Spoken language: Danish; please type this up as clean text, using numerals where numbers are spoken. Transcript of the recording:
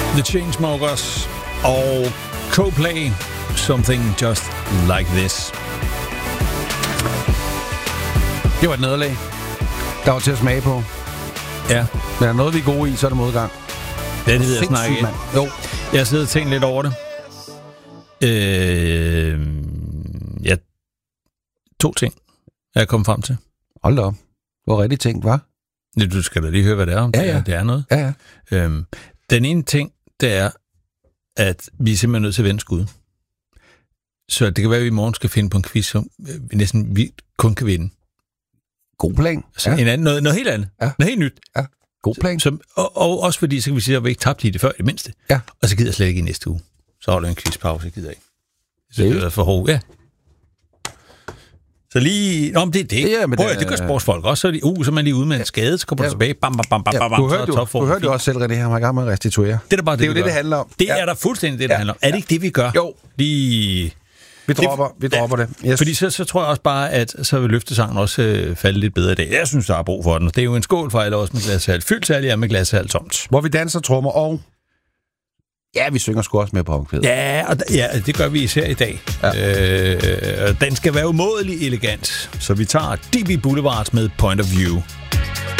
The Chainsmokers og Coldplay, Something Just Like This. Det var et nederlag, der var til at smage på. Ja. Men er noget, vi er gode i, så er det modgang. Det ved jeg snart ikke. Jo. Jeg sidder og tænkt lidt over det. Ja, 2 ting er jeg kommet frem til. Hold da op. Hvor rigtig tænkt, var? Du skal da lige høre, hvad det er. Om ja. Det er noget. Ja. Den ene ting, det er, at vi er simpelthen nødt til at vende skud. Så det kan være, at vi i morgen skal finde på en quiz, som vi kun kan vinde. God plan. Så en anden, noget helt andet. Ja. Noget helt nyt. Ja. God plan. Og også fordi, så kan vi sige, at vi ikke tabte i det før, i det mindste. Ja. Og så gider jeg slet ikke i næste uge. Så holder jeg en quizpause, jeg gider ikke. Så det er for hårdt. Ja. Så lige... Nå, men det er det. Ja, prøv, det gør sportsfolk også. Så er man lige ude med en skade, så kommer man tilbage. Bam. Du hørte jo også selv, René, han var i gang med at restituere. Det er bare det, det handler om. Det er der fuldstændig det handler om. Er det ikke det, vi gør? Jo. Vi dropper det. Yes. Fordi så tror jeg også bare, at så vil løftesangen også falde lidt bedre i dag. Jeg synes, der er brug for den. Det er jo en skål for alle også med glashal. Fyldt særligt med glashal tomt. Hvor vi danser, trommer og... Ja, vi synger sgu også med på omkvædet. Ja, det gør vi især i dag. Ja. Den skal være umådelig elegant. Så vi tager DB Boulevard med Point of View.